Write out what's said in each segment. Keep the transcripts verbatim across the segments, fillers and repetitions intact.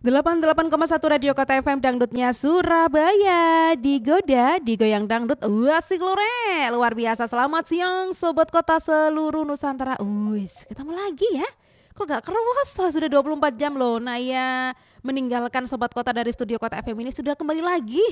delapan puluh delapan koma satu Radio Kota F M Dangdutnya Surabaya. Digoda, digoyang dangdut. Wah, asik lore. Luar biasa. Selamat siang Sobat Kota seluruh Nusantara. Wis, ketemu lagi ya. Kok gak kerasa sudah dua puluh empat jam loh. Nah ya, meninggalkan Sobat Kota dari studio Kota F M ini sudah kembali lagi.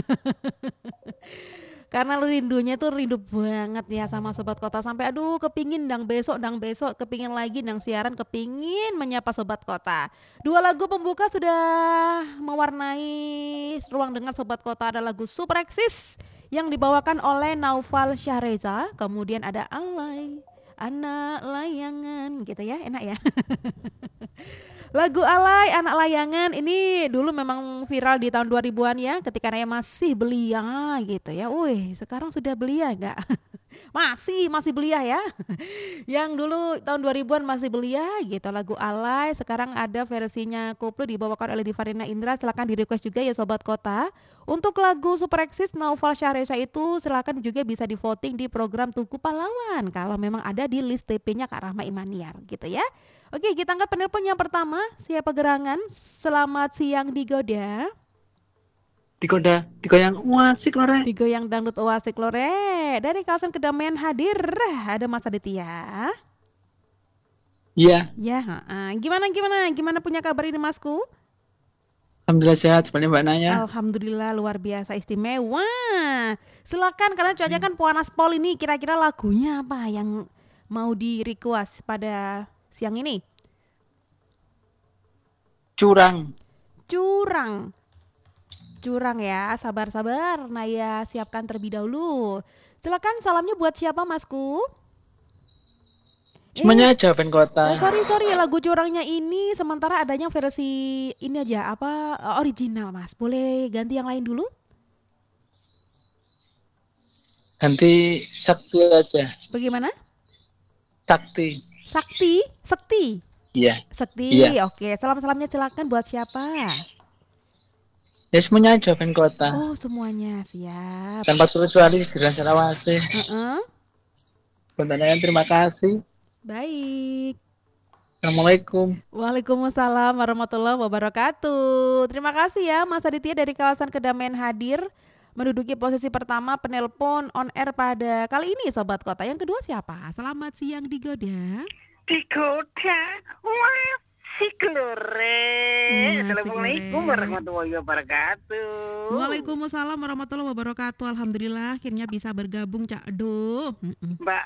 Karena rindunya tuh rindu banget ya sama Sobat Kota. Sampai aduh kepingin dang besok, dang besok, kepingin lagi dang siaran, kepingin menyapa Sobat Kota. Dua lagu pembuka sudah mewarnai ruang dengar Sobat Kota. Ada lagu Super Eksis yang dibawakan oleh Naufal Syahreza. Kemudian ada Alay, Anak Layangan gitu ya, enak ya. Lagu Alay, Anak Layangan ini dulu memang viral di tahun dua ribuan ya, ketika Naya masih belia gitu ya. Wih, sekarang sudah belia enggak? Masih, masih belia ya. Yang dulu tahun dua ribuan masih belia gitu, lagu Alay. Sekarang ada versinya koplo dibawakan oleh Divarina Indra. Silakan di request juga ya Sobat Kota. Untuk lagu Super Eksis Naufal Syahreza itu silakan juga bisa di voting di program Tugu Pahlawan kalau memang ada di list T P-nya Kak Rahma Imaniar gitu ya. Oke, kita angkat penelpon yang pertama. Siapa gerangan? Selamat siang Digoda. Digoda, digoyang wasik lore. Digoyang dangdut wasik lore. Dari kawasan Kedamaian hadir ada Mas Aditya. Iya. Ya, uh, gimana gimana? Gimana punya kabar ini Masku? Alhamdulillah sehat sebenarnya Mbak Naya. Alhamdulillah luar biasa istimewa. Silakan karena cuaca kan panas pol ini. Kira-kira lagunya apa yang mau di request pada siang ini? Curang. Curang. Curang ya, sabar-sabar. Naya siapkan terlebih dahulu. Silakan salamnya buat siapa Masku? Semuanya eh, aja band kota. Eh, sorry sorry lagu curangnya ini sementara adanya versi ini aja apa original Mas. Boleh ganti yang lain dulu? Ganti Sakti aja. Bagaimana? Sakti. Sakti, Sakti. Iya. Sakti. Iya. Oke, salam-salamnya silakan buat siapa? Ya semuanya aja band kota. Oh, semuanya siap. Tanpa terkecuali Geran Sarawasi. Heeh. Band Naya terima kasih. Baik. Assalamualaikum. Waalaikumsalam warahmatullahi wabarakatuh. Terima kasih ya Mas Aditya dari kawasan Kedamaian hadir menduduki posisi pertama penelpon on air pada kali ini Sobat Kota. Yang kedua siapa? Selamat siang Digoda. Digoda, wah asik lore. Assalamualaikum warahmatullahi wabarakatuh. Waalaikumsalam warahmatullahi wabarakatuh. Alhamdulillah akhirnya bisa bergabung Cak Do. Mbak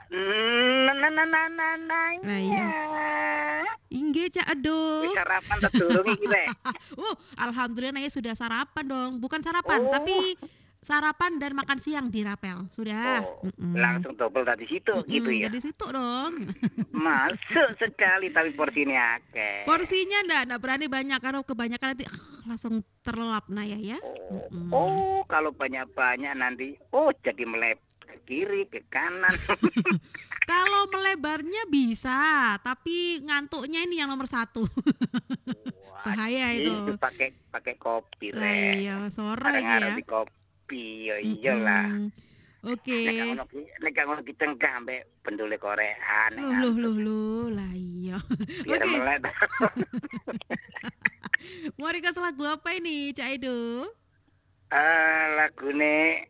Nana Nah iya. Inge Cak Do. Sarapan terdurung iki le. Oh, alhamdulillah Naya sudah sarapan dong. Bukan sarapan, oh. tapi sarapan dan makan siang di Rapel. Sudah. Oh, langsung double dari situ Mm-mm, gitu ya. Dari situ dong. Masuk sekali tapi porsinya akeh. Porsinya enggak, enggak berani banyak karena kebanyakan nanti uh, langsung terlelap Naya ya. Oh, oh, kalau banyak-banyak nanti oh jadi melebar ke kiri, ke kanan. Kalau melebarnya bisa, tapi ngantuknya ini yang nomor satu. Bahaya itu. Itu pakai pakai kopi lah. Iya, sore ya. Di kopi, ya iyalah. Oke. Nek ngono ki tengah ambek pendule Korea. Loh loh loh loh, lah iya. Oke. Mau request lagu apa ini, Cak Edo? Eh, lagune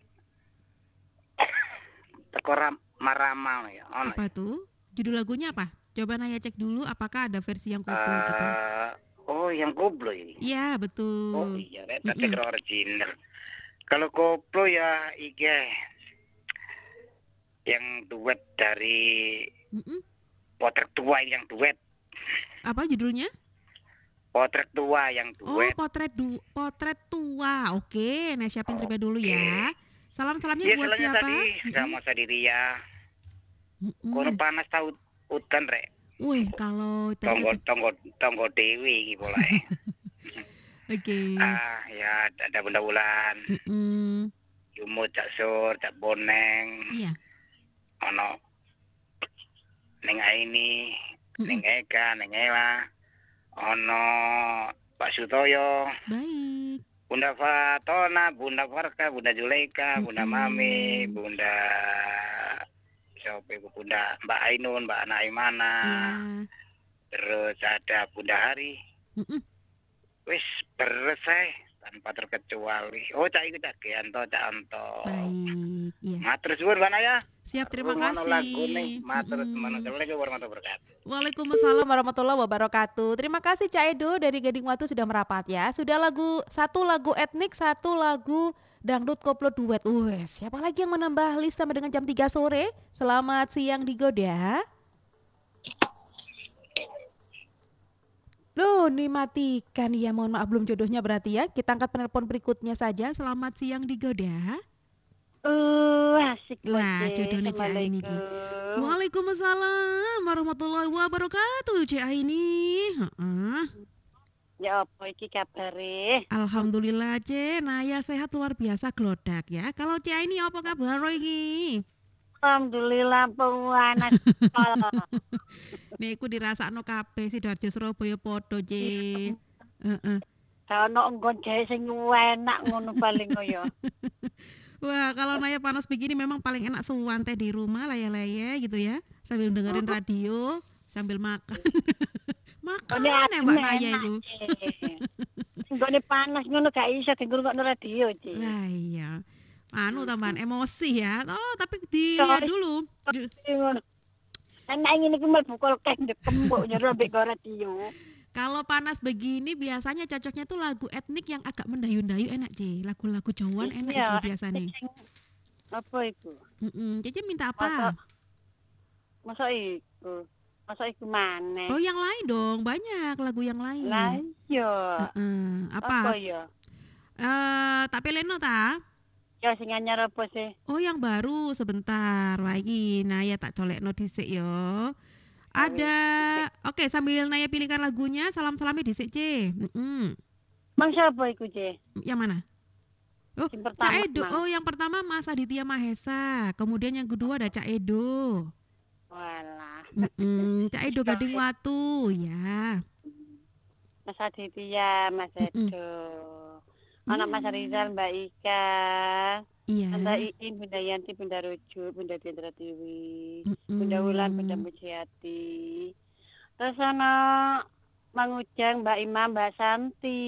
Tekora Marama ya. Ono. Apa tuh? Judul lagunya apa? Coba Naya cek dulu apakah ada versi yang koplo uh, gitu. Oh, yang koplo ini. Iya, betul. Oh iya, itu mm-hmm. original. Kalau koplo ya iki yang duet dari mm-hmm. Potret Tua yang duet. Apa judulnya? Potret Tua yang duet. Oh, Potret du- Potret Tua. Oke, Naya siapin terlebih dahulu ya. Salam-salamnya ya, buat siapa? Tadi sama Sadiria. Mm-hmm. Kono panas tahu udan rek. Wih, kalau tonggo tonggo tonggo dewi iki polae. Oke. Ah, ya ada Bunda Wulan. Heeh. Yumo Cak Sur, Cak Boneng. Iya. Ono Neng Aini, mm-hmm. Neng Eka, Neng Ela. Ono Pak Sutoyo. Baik. Bunda Fatona, Bunda Farka, Bunda Juleika, Bunda mm-hmm. Mami, Bunda siapa Ibu Bunda Mbak Ainun, Mbak Naimana. Yeah. Terus ada Bunda Hari. Mm-hmm. Wis beres ae tanpa terkecuali. Oh, cak iku cak Gianto, cak Anto. Baik, iya. Matur suwun Mbak Naya. Siap, terima Rungono kasih. lagune. Matur Mm-mm. semono Assalamualaikum warahmatullahi wabarakatuh. Waalaikumsalam warahmatullahi wabarakatuh. Terima kasih Cak Edo dari Gading Watu sudah merapat ya. Sudah lagu satu lagu etnik, satu lagu dangdut koplo duet. Wes, siapa lagi yang menambah list sampai dengan jam tiga sore? Selamat siang Digoda. Loh, ini matikan ya. Mohon maaf belum jodohnya berarti ya. Kita angkat penelpon berikutnya saja. Selamat siang Digoda. Uh, asik loh, Wah, Cik. jodohnya Cik Aini Ki. Assalamualaikum. Waalaikumsalam warahmatullahi wabarakatuh Cik Aini. Heeh. Ya apa iki kabare? Alhamdulillah Cik, Naya sehat luar biasa glodak ya. Kalau Cik Aini apa kabar iki? Alhamdulillah penganak sekolah. Niku dirasakno kabeh Sidoarjo Surabaya padha Cik. Heeh. Ka ono nggon gawe sing enak ngono paling ya. Wah, kalau Naya panas begini memang paling enak suwan teh di rumah laya-laya gitu ya. Sambil dengerin radio, sambil makan. Makan ya Mbak Naya itu. Nggone panas ngono gak iso ngrungokno radio, Cik. Lah iya. Anu tambahan emosi ya. Oh, tapi dilihat dulu. Di- Ngono. Anak ngene iki mlebu kulkas ndek kembok nyero mbek go radio. Kalau panas begini biasanya cocoknya tuh lagu etnik yang agak mendayu-dayu enak Ci. Lagu-lagu Jawaan enak Iya, itu biasanya. sing- Apa iku? Mm-mm. Cici minta Masa apa? masa iku? Masa iku maneh? Oh yang lain dong, banyak lagu yang lain. Lah iya. Heeh. Apa Apa? ya? Eh, tak peleno ta? Ya sing anyar apa sih? Oh yang baru sebentar. Wah iki Naya tak colekno dhisik yo. Ada. Oke, sambil Naya pilihkan lagunya, salam-salami dhisik C. Mm-mm. Mang siapa iku, Cik? Yang mana? Oh, Yang Cak pertama, Edo. Mang. Oh, yang pertama Mas Aditya Mahesa. Kemudian yang kedua ada Cak Edo. Walah. Mm-mm, Cak Edo Gading Watu, ya. Mas Aditya, Mas Mm-mm. Edo. Anak Mas Rizal, Mbak Ika, Iya. Mbak Iin, Bunda Yanti, Bunda Rujuk, Bunda Dendra Tiwi, Mm-mm. Bunda Wulan, Bunda Mujiati. Terus ana Mang Ujang, Mbak Imam, Mbak Santi.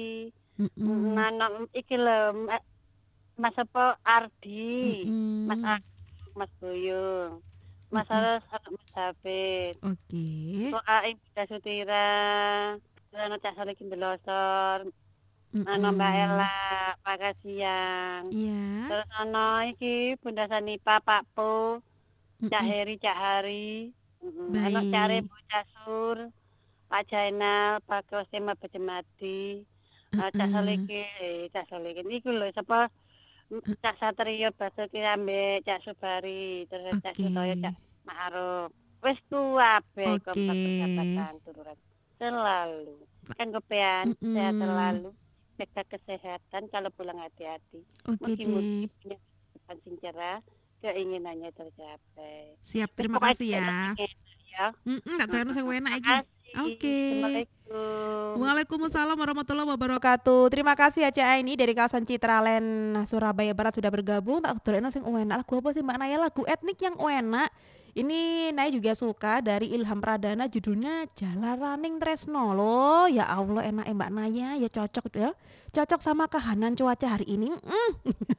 Mm-mm. Anak iki lho, Ma- Mas apa Ardi, Mm-mm. Mas Agus, Mas Boyong, Mas Mm-mm. Aras, anak Mas David. Oke. Kok aing Bunda Sutira, terus ana Cak Solikin Belosor, ana Mbak Mm-mm. Ella, Pak Kasiang. Iya. Terus ana iki Bunda Sanipa, Pak Po, Cak Mm-mm. Heri, Cak Hari. Mm-mm. Ana Baik. Cak Rebu, Cak Sur, Pak Jainal, Pak Kosema Bejemadi, uh, Cak Uh-uh. Solikin, eh, Cak Solikin. Iku lho sapa Cak Satrio Basuki ambek Cak Subari, terus Cak Oke. Sutoyo, Cak Ma'ruf. Wis kuwabe Oke. kompak persahabatan turunan. Selalu. Kan kepean Mm-mm. sehat selalu. Jaga kesehatan, kalau pulang hati-hati. Oke, Mungkin-mungkin C. punya depan sing cerah, keinginannya tercapai. Siap, terima Pokoknya kasih ya. enak ya. Mm-mm, tak terlalu sing enak iki. Terima kasih. Oke. Assalamualaikum. Waalaikumsalam warahmatullahi wabarakatuh. Terima kasih ya Cak Aini dari kawasan Citraland Surabaya Barat sudah bergabung. Tak dolekno sing enak. Lagu apa sih Mbak Naya? Lagu etnik yang enak. Ini Naya juga suka dari Ilham Pradana, judulnya Jalaraning Tresno loh. Ya Allah enak Mbak Naya, ya cocok ya. Cocok sama kahanan cuaca hari ini. Mm.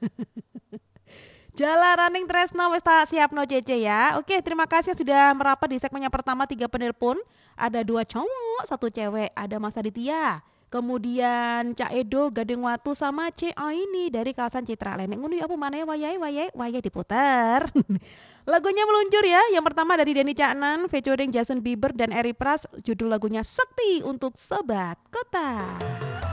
Jalaraning Tresno wis tak siapno Cece ya. Oke, terima kasih sudah merapat di segmen yang pertama tiga penelpon. Ada dua cowok, satu cewek. Ada Mas Aditya, kemudian Cak Edo, Gading Watu sama C Aini dari kawasan Citraland. Ngono ya apa maneh wayahe wayahe wayahe diputer. Lagunya meluncur ya. Yang pertama dari Denny Caknan featuring Justin Bieber dan Eri Pras. Judul lagunya Sekti untuk Sobat Kota.